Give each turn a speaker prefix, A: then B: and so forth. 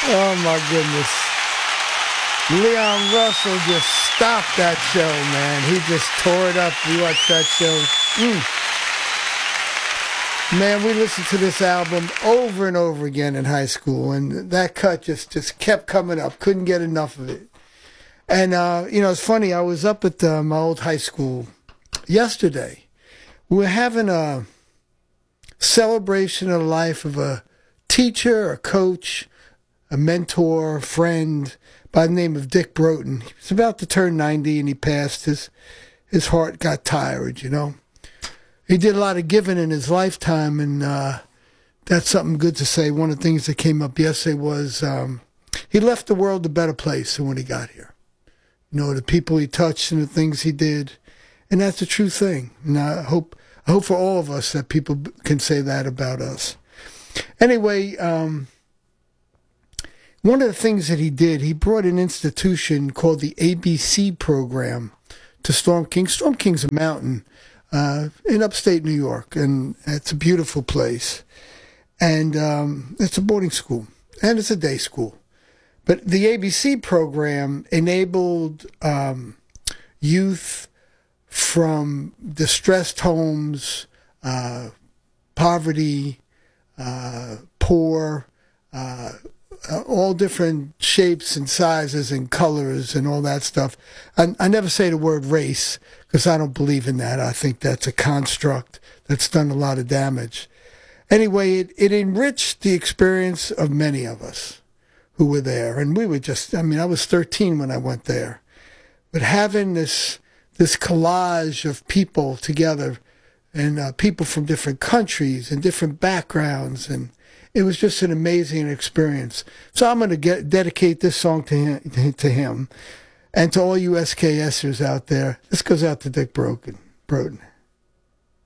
A: Oh my goodness. Leon Russell just stopped that show, man. He just tore it up. We watched that show. Man, we listened to this album over and over again in high school, and that cut just kept coming up. Couldn't get enough of it. And, it's funny. I was up at my old high school yesterday. We were having a celebration of the life of a teacher, a coach, a mentor, a friend by the name of Dick Broughton. He was about to turn 90 and he passed. His heart got tired, He did a lot of giving in his lifetime, and that's something good to say. One of the things that came up yesterday was he left the world a better place than when he got here. The people he touched and the things he did, and that's a true thing. And I hope for all of us that people can say that about us. Anyway, one of the things that he did, he brought an institution called the ABC program to Storm King. Storm King's a mountain in upstate New York, and it's a beautiful place. And it's a boarding school, and it's a day school. But the ABC program enabled youth from distressed homes, poverty, poor, all different shapes and sizes and colors and all that stuff. I never say the word race because I don't believe in that. I think that's a construct that's done a lot of damage. Anyway, it enriched the experience of many of us who were there. And we were I was 13 when I went there. But having this collage of people together and people from different countries and different backgrounds, and it was just an amazing experience. So I'm going to dedicate this song to him and to all you SKSers out there. This goes out to Dick Broughton.